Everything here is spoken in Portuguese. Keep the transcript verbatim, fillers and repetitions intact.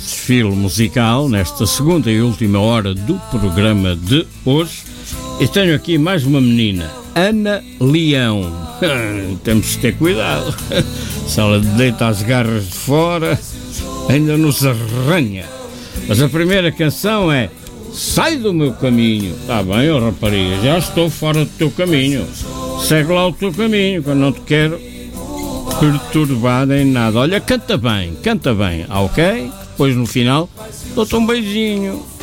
desfile musical nesta segunda e última hora do programa de hoje. E tenho aqui mais uma menina, Ana Leão. Temos de ter cuidado. Se ela deita as garras de fora, ainda nos arranha. Mas a primeira canção é Sai do Meu Caminho. Está bem, ó rapariga, já estou fora do teu caminho. Segue lá o teu caminho, que eu não te quero perturbar em nada. Olha, canta bem, canta bem, ok? Depois no final dou-te um beijinho.